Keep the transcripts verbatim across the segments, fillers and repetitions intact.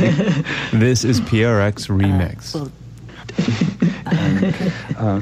This is P R X Remix. Uh, well, Um,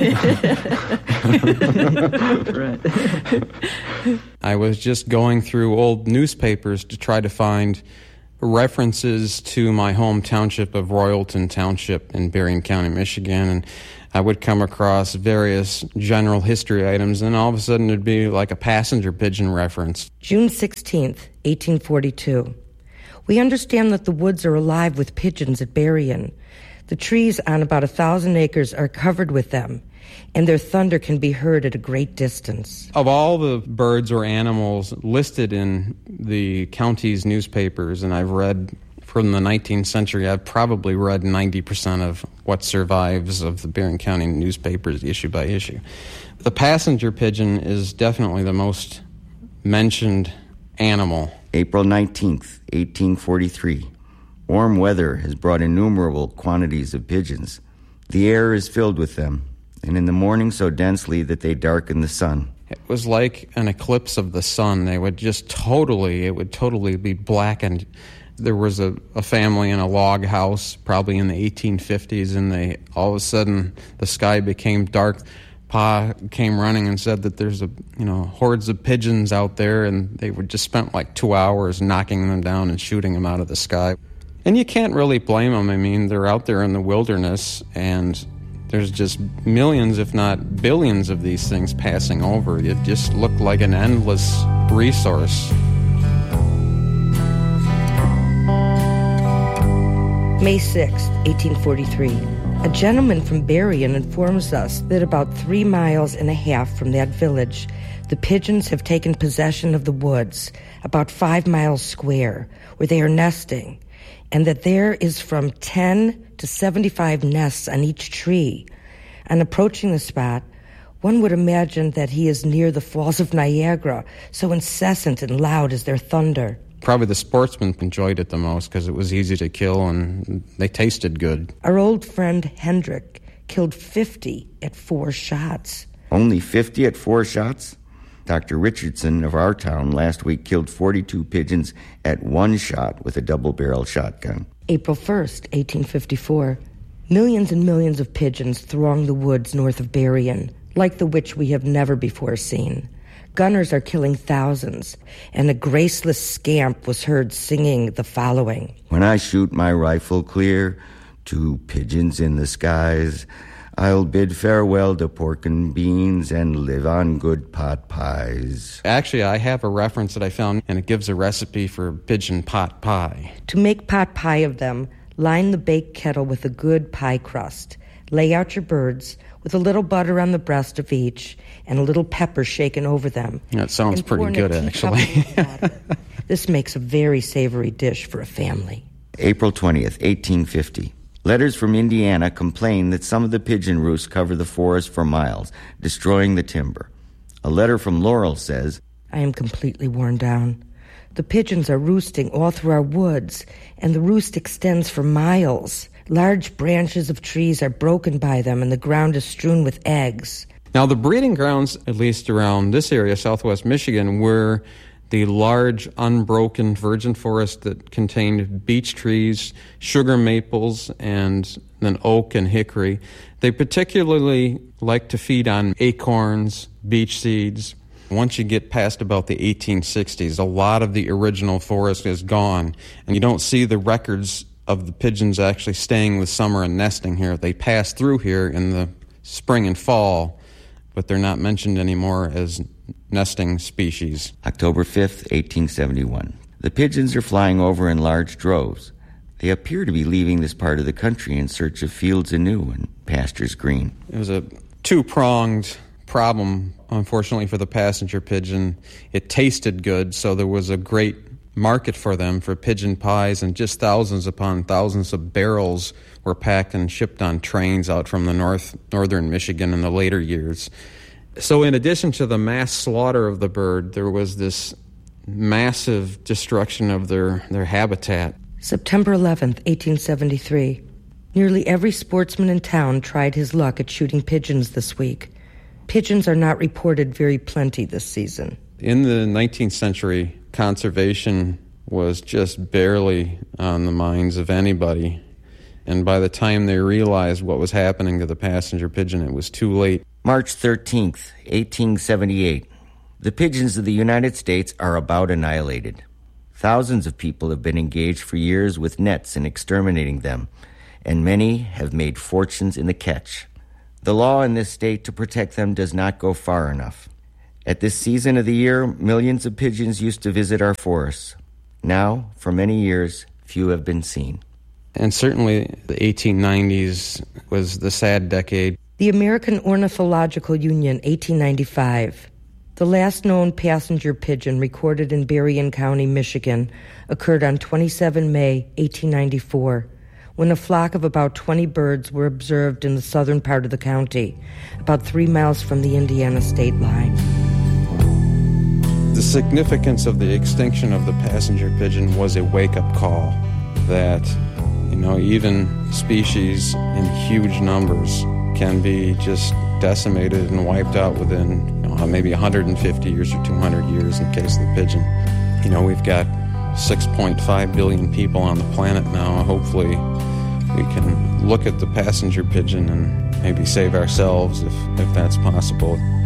right. I was just going through old newspapers to try to find references to my home township of Royalton Township in Berrien County, Michigan, and I would come across various general history items, and all of a sudden it'd be like a passenger pigeon reference. June sixteenth, eighteen forty-two. We understand that the woods are alive with pigeons at Berrien. The trees on about a thousand acres are covered with them, and their thunder can be heard at a great distance. Of all the birds or animals listed in the county's newspapers, and I've read from the nineteenth century, I've probably read ninety percent of what survives of the Berrien County newspapers issue by issue. The passenger pigeon is definitely the most mentioned animal. April nineteenth, eighteen forty-three. Warm weather has brought innumerable quantities of pigeons. The air is filled with them, and in the morning so densely that they darken the sun. It was like an eclipse of the sun. They would just totally, it would totally be blackened. There was a, a family in a log house, probably in the eighteen fifties, and they all of a sudden the sky became dark. Pa came running and said that there's a you know hordes of pigeons out there, and they would just spent like two hours knocking them down and shooting them out of the sky. And you can't really blame them. I mean, they're out there in the wilderness, and there's just millions, if not billions, of these things passing over. It just looked like an endless resource. May sixth, eighteen forty-three. A gentleman from Berrien informs us that about three miles and a half from that village, the pigeons have taken possession of the woods, about five miles square, where they are nesting, and that there is from ten to seventy-five nests on each tree. On approaching the spot, one would imagine that he is near the Falls of Niagara, so incessant and loud is their thunder. Probably the sportsmen enjoyed it the most because it was easy to kill and they tasted good. Our old friend Hendrick killed fifty at four shots. Only fifty at four shots? Doctor Richardson of our town last week killed forty-two pigeons at one shot with a double-barrel shotgun. April first, eighteen fifty-four. Millions and millions of pigeons throng the woods north of Berrien, like the which we have never before seen. Gunners are killing thousands, and a graceless scamp was heard singing the following. When I shoot my rifle clear to pigeons in the skies, I'll bid farewell to pork and beans and live on good pot pies. Actually, I have a reference that I found, and it gives a recipe for pigeon pot pie. To make pot pie of them, line the baked kettle with a good pie crust. Lay out your birds with a little butter on the breast of each and a little pepper shaken over them. That sounds pretty good, actually. This makes a very savory dish for a family. April twentieth, eighteen fifty. Letters from Indiana complain that some of the pigeon roosts cover the forest for miles, destroying the timber. A letter from Laurel says, I am completely worn down. The pigeons are roosting all through our woods, and the roost extends for miles. Large branches of trees are broken by them, and the ground is strewn with eggs. Now, the breeding grounds, at least around this area, southwest Michigan, were the large, unbroken virgin forest that contained beech trees, sugar maples, and then oak and hickory. They particularly like to feed on acorns, beech seeds. Once you get past about the eighteen sixties, a lot of the original forest is gone, and you don't see the records of the pigeons actually staying the summer and nesting here. They pass through here in the spring and fall, but they're not mentioned anymore as nesting species. October fifth, eighteen seventy-one. The pigeons are flying over in large droves. They appear to be leaving this part of the country in search of fields anew and pastures green. It was a two-pronged problem, unfortunately, for the passenger pigeon. It tasted good, so there was a great market for them for pigeon pies, and just thousands upon thousands of barrels were packed and shipped on trains out from the north northern Michigan in the later years. So in addition to the mass slaughter of the bird, there was this massive destruction of their, their habitat. September eleventh, eighteen seventy-three. Nearly every sportsman in town tried his luck at shooting pigeons this week. Pigeons are not reported very plenty this season. In the nineteenth century, conservation was just barely on the minds of anybody. And by the time they realized what was happening to the passenger pigeon, it was too late. March thirteenth, eighteen seventy-eight. The pigeons of the United States are about annihilated. Thousands of people have been engaged for years with nets in exterminating them, and many have made fortunes in the catch. The law in this state to protect them does not go far enough. At this season of the year, millions of pigeons used to visit our forests. Now, for many years, few have been seen. And certainly the eighteen nineties was the sad decade. The American Ornithological Union, eighteen ninety-five. The last known passenger pigeon recorded in Berrien County, Michigan, occurred on the twenty-seventh of May, eighteen ninety-four, when a flock of about twenty birds were observed in the southern part of the county, about three miles from the Indiana state line. The significance of the extinction of the passenger pigeon was a wake-up call that, you know, even species in huge numbers can be just decimated and wiped out within, you know, maybe one hundred fifty years or two hundred years in the case of the pigeon. You know, we've got six point five billion people on the planet now. Hopefully we can look at the passenger pigeon and maybe save ourselves if, if that's possible.